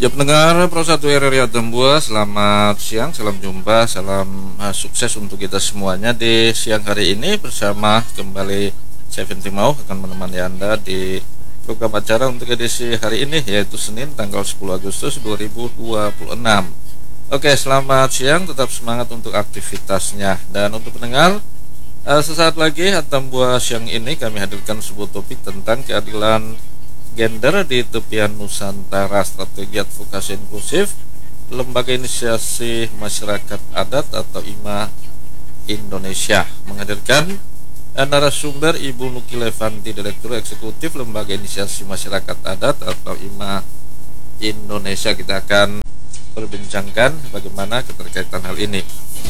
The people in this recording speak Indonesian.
Ya pendengar Pro 1 RRI Atambua, selamat siang, salam jumpa, salam sukses untuk kita semuanya di siang hari ini. Bersama kembali saya Vinti Mau akan menemani Anda di program acara untuk edisi hari ini, yaitu Senin tanggal 10 Agustus 2026. Oke, selamat siang, tetap semangat untuk aktivitasnya. Dan untuk pendengar, sesaat lagi Atambua siang ini kami hadirkan sebuah topik tentang keadilan gender di tepian Nusantara, strategi advokasi inklusif Lembaga Inisiasi Masyarakat Adat atau IMA Indonesia, menghadirkan narasumber Ibu Nuki Levanti, Direktur Eksekutif Lembaga Inisiasi Masyarakat Adat atau IMA Indonesia. Kita akan perbincangkan bagaimana keterkaitan hal ini.